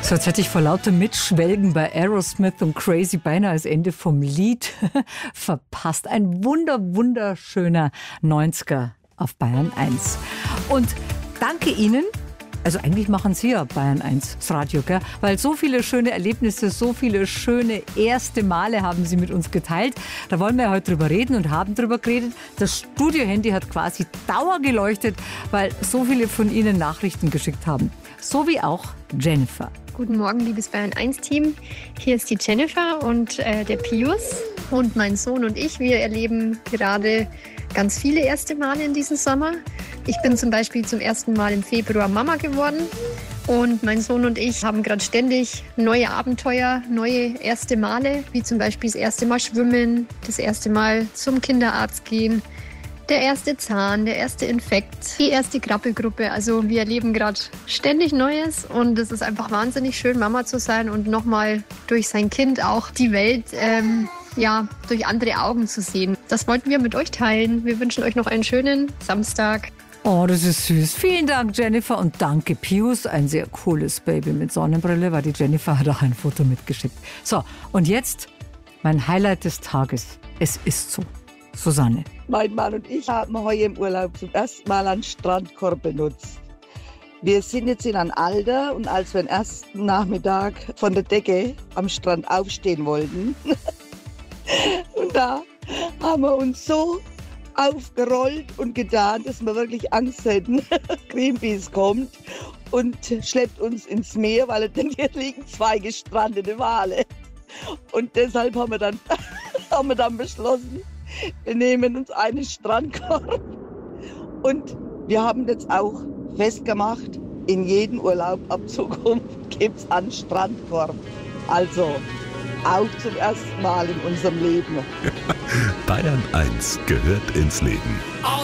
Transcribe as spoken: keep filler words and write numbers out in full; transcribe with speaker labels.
Speaker 1: So, jetzt hätte ich vor lauter Mitschwelgen bei Aerosmith und Crazy beinahe das Ende vom Lied verpasst. Ein wunder, wunderschöner neunziger auf Bayern eins. Und danke Ihnen. Also eigentlich machen Sie ja Bayern eins das Radio, gell? Weil so viele schöne Erlebnisse, so viele schöne erste Male haben Sie mit uns geteilt. Da wollen wir ja heute drüber reden und haben drüber geredet. Das Studiohandy hat quasi dauergeleuchtet, weil so viele von Ihnen Nachrichten geschickt haben. So wie auch Jennifer.
Speaker 2: Guten Morgen, liebes Bayern eins Team. Hier ist die Jennifer und äh, der Pius. Und mein Sohn und ich, wir erleben gerade ganz viele erste Male in diesem Sommer. Ich bin zum Beispiel zum ersten Mal im Februar Mama geworden. Und mein Sohn und ich haben gerade ständig neue Abenteuer, neue erste Male, wie zum Beispiel das erste Mal schwimmen, das erste Mal zum Kinderarzt gehen, der erste Zahn, der erste Infekt, die erste Krabbelgruppe. Also wir erleben gerade ständig Neues und es ist einfach wahnsinnig schön, Mama zu sein und nochmal durch sein Kind auch die Welt ähm, ja, durch andere Augen zu sehen. Das wollten wir mit euch teilen. Wir wünschen euch noch einen schönen Samstag.
Speaker 1: Oh, das ist süß. Vielen Dank, Jennifer, und danke, Pius. Ein sehr cooles Baby mit Sonnenbrille, weil die Jennifer hat auch ein Foto mitgeschickt. So, und jetzt mein Highlight des Tages. Es ist so. Susanne.
Speaker 3: Mein Mann und ich haben heute im Urlaub zum ersten Mal einen Strandkorb benutzt. Wir sind jetzt in einem Alter und als wir den ersten Nachmittag von der Decke am Strand aufstehen wollten, und da haben wir uns so aufgerollt und getan, dass wir wirklich Angst hätten, Greenpeace kommt und schleppt uns ins Meer, weil denn hier liegen zwei gestrandete Wale. Und deshalb haben wir dann, haben wir dann beschlossen, wir nehmen uns einen Strandkorb. Und wir haben jetzt auch festgemacht, in jedem Urlaub ab Zukunft gibt es einen Strandkorb. Also auch zum ersten Mal in unserem Leben.
Speaker 4: Bayern eins gehört ins Leben.